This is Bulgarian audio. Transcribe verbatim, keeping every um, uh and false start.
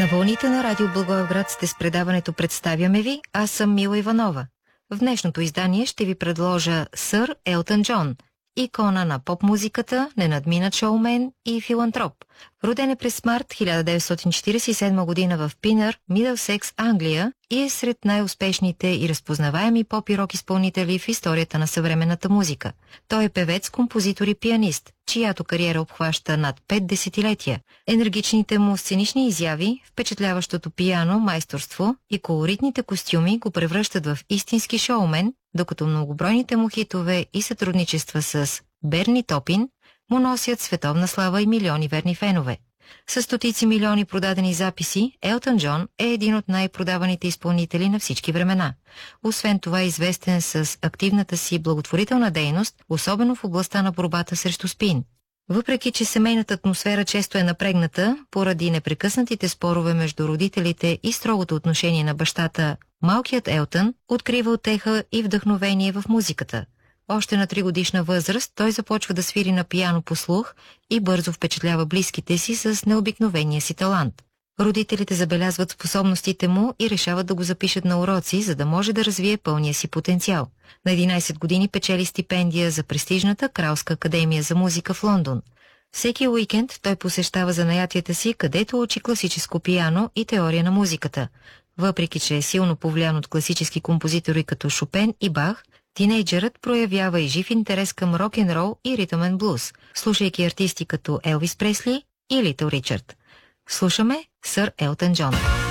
На вълните на Радио Благоевград сте с предаването "Представяме ви", аз съм Мила Иванова. В днешното издание ще ви предложа сър Елтън Джон, икона на поп-музиката, ненадминат шоумен и филантроп. Роден е през март хиляда деветстотин четиридесет и седма година в Пинър, Мидълсекс, Англия, и е сред най-успешните и разпознаваеми поп и рок изпълнители в историята на съвременната музика. Той е певец, композитор и пианист, чиято кариера обхваща над пет десетилетия. Енергичните му сценични изяви, впечатляващото пиано майсторство и колоритните костюми го превръщат в истински шоумен, докато многобройните му хитове и сътрудничества с Берни Топин му носят световна слава и милиони верни фенове. С стотици милиони продадени записи, Елтън Джон е един от най-продаваните изпълнители на всички времена. Освен това е известен с активната си благотворителна дейност, особено в областта на борбата срещу СПИН. Въпреки че семейната атмосфера често е напрегната, поради непрекъснатите спорове между родителите и строгото отношение на бащата, малкият Елтън открива утеха и вдъхновение в музиката. Още на тригодишна възраст той започва да свири на пиано по слух и бързо впечатлява близките си с необикновения си талант. Родителите забелязват способностите му и решават да го запишат на уроци, за да може да развие пълния си потенциал. На единайсет години печели стипендия за престижната Кралска академия за музика в Лондон. Всеки уикенд той посещава занаятията си, където учи класическо пиано и теория на музиката. Въпреки че е силно повлиян от класически композитори като Шопен и Бах, тинейджърът проявява и жив интерес към рок-н-рол и ритъмен блуз, слушайки артисти като Елвис Пресли и Литъл Ричард. Слушаме сър Елтън Джон.